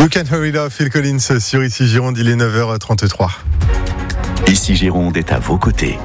You Can Hurry Love, Phil Collins sur Ici Gironde, il est 9h33. Ici Gironde est à vos côtés.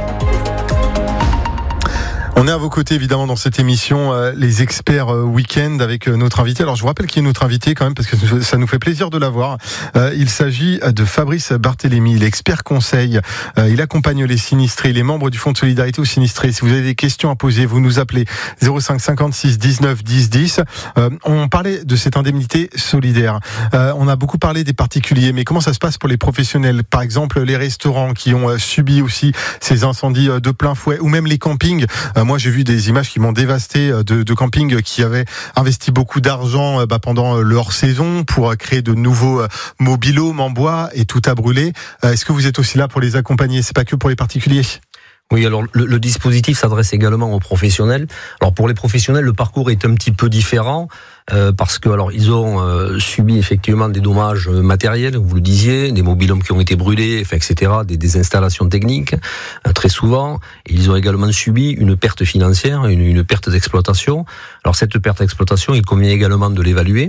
On est à vos côtés évidemment dans cette émission les experts week-end avec notre invité. Alors je vous rappelle qui est notre invité quand même parce que ça nous fait plaisir de l'avoir. Il s'agit de Fabrice Barthélémy, il est expert conseil. Il accompagne les sinistrés, il est membre du Fonds de solidarité aux sinistrés. Si vous avez des questions à poser, vous nous appelez 05 56 19 10 10. On parlait de cette indemnité solidaire. On a beaucoup parlé des particuliers, mais comment ça se passe pour les professionnels? Par exemple les restaurants qui ont subi aussi ces incendies de plein fouet, ou même les campings. Moi, j'ai vu des images qui m'ont dévasté de camping qui avaient investi beaucoup d'argent pendant leur saison pour créer de nouveaux mobil-homes en bois et tout a brûlé. Est-ce que vous êtes aussi là pour les accompagner? C'est pas que pour les particuliers? Oui, alors le dispositif s'adresse également aux professionnels. Alors pour les professionnels, le parcours est un petit peu différent parce que alors ils ont subi effectivement des dommages matériels, vous le disiez, des mobil-homes qui ont été brûlés, etc., des installations techniques très souvent. Et ils ont également subi une perte financière, une perte d'exploitation. Alors cette perte d'exploitation, il convient également de l'évaluer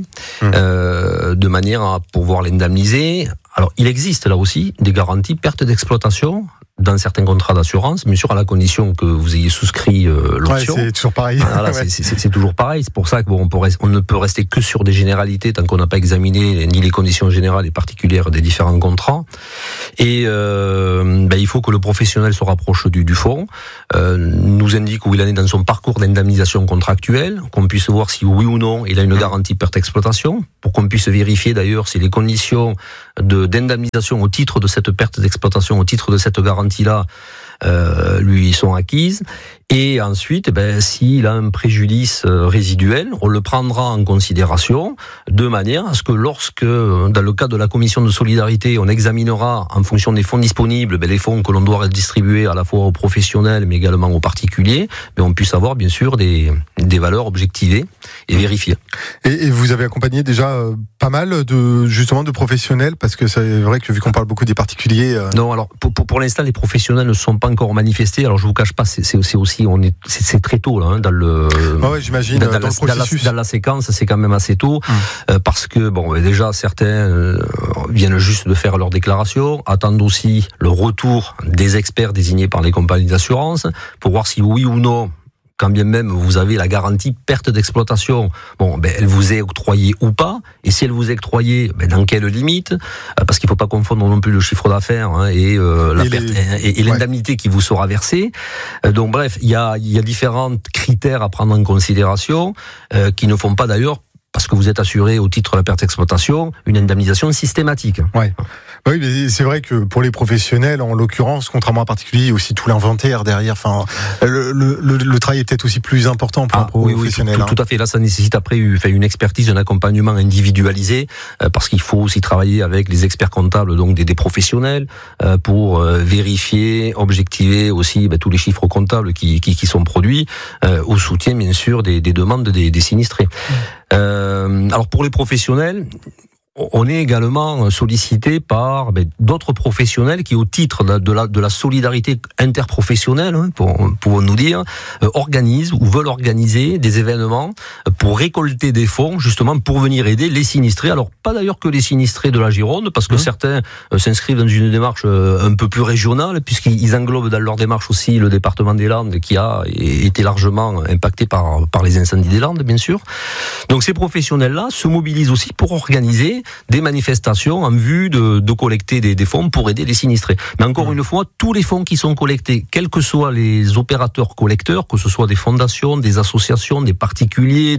de manière à pouvoir l'indemniser. Alors il existe là aussi des garanties perte d'exploitation dans certains contrats d'assurance, bien sûr à la condition que vous ayez souscrit l'option. Ouais, c'est toujours pareil. Voilà, ouais. c'est toujours pareil. C'est pour ça qu'on ne peut rester que sur des généralités tant qu'on n'a pas examiné ni les conditions générales et particulières des différents contrats. Et il faut que le professionnel se rapproche du fonds, nous indique où il en est dans son parcours d'indemnisation contractuelle, qu'on puisse voir si oui ou non il a une garantie perte d'exploitation, pour qu'on puisse vérifier d'ailleurs si les conditions d'indemnisation au titre de cette perte d'exploitation, au titre de cette garantie-là, lui sont acquises. Et ensuite, s'il a un préjudice résiduel, on le prendra en considération de manière à ce que lorsque, dans le cadre de la commission de solidarité, on examinera en fonction des fonds disponibles, les fonds que l'on doit distribuer à la fois aux professionnels mais également aux particuliers, on puisse avoir bien sûr des valeurs objectivées et vérifiées. Et vous avez accompagné déjà pas mal de professionnels, parce que c'est vrai que vu qu'on parle beaucoup des particuliers... Non, alors pour l'instant les professionnels ne sont pas encore manifestés. Alors je vous cache pas, c'est aussi c'est très tôt là dans le. Ouais, j'imagine. Dans le processus. Dans la séquence, c'est quand même assez tôt parce que déjà certains viennent juste de faire leur déclaration, attendent aussi le retour des experts désignés par les compagnies d'assurance pour voir si oui ou non, quand bien même vous avez la garantie perte d'exploitation, elle vous est octroyée ou pas, et si elle vous est octroyée, dans quelle limite, parce qu'il ne faut pas confondre non plus le chiffre d'affaires et la perte et l'indemnité qui vous sera versée. Donc bref, il y a différents critères à prendre en considération qui ne font pas d'ailleurs, parce que vous êtes assuré au titre de la perte d'exploitation, une indemnisation systématique. Ouais. Oui, mais c'est vrai que pour les professionnels, en l'occurrence, contrairement à un particulier, il y a aussi tout l'inventaire derrière. Enfin, le travail est peut-être aussi plus important pour un professionnel. Oui, tout à fait. Là, ça nécessite après une expertise, un accompagnement individualisé, parce qu'il faut aussi travailler avec les experts comptables, donc des professionnels, pour vérifier, objectiver aussi tous les chiffres comptables qui sont produits, au soutien bien sûr des demandes des sinistrés. Alors pour les professionnels, on est également sollicité par d'autres professionnels qui, au titre de la solidarité interprofessionnelle, pour nous dire, organisent ou veulent organiser des événements pour récolter des fonds, justement pour venir aider les sinistrés. Alors pas d'ailleurs que les sinistrés de la Gironde, parce que certains s'inscrivent dans une démarche un peu plus régionale, puisqu'ils englobent dans leur démarche aussi le département des Landes, qui a été largement impacté par les incendies des Landes, bien sûr. Donc ces professionnels-là se mobilisent aussi pour organiser des manifestations en vue de collecter des fonds pour aider les sinistrés. Mais encore une fois, tous les fonds qui sont collectés, quels que soient les opérateurs collecteurs, que ce soit des fondations, des associations, des particuliers,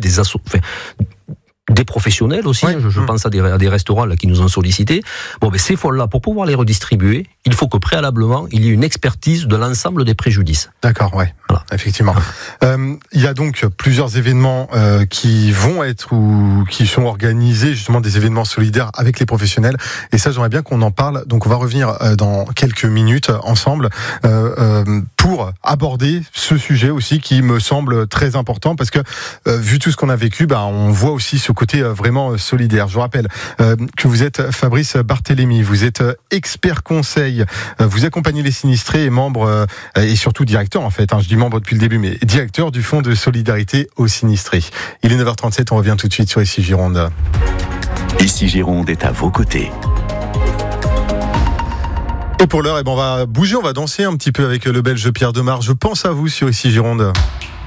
des professionnels aussi, je pense à des restaurants là qui nous ont sollicité. Ces fonds-là, pour pouvoir les redistribuer, il faut que préalablement, il y ait une expertise de l'ensemble des préjudices. D'accord, ouais. Voilà. Effectivement. Il y a donc plusieurs événements qui vont être ou qui sont organisés, justement des événements solidaires avec les professionnels. Et ça, j'aimerais bien qu'on en parle. Donc, on va revenir dans quelques minutes ensemble pour aborder ce sujet aussi qui me semble très important, parce que vu tout ce qu'on a vécu, on voit aussi ce côté vraiment solidaire. Je vous rappelle que vous êtes Fabrice Barthélémy, vous êtes expert conseil, vous accompagnez les sinistrés et membre et surtout directeur en fait, je dis membre depuis le début, mais directeur du Fonds de solidarité aux sinistrés. Il est 9h37, on revient tout de suite sur Ici Gironde. Ici Gironde est à vos côtés. Et pour l'heure, on va bouger, on va danser un petit peu avec le Belge Pierre Demar. Je pense à vous sur Ici Gironde.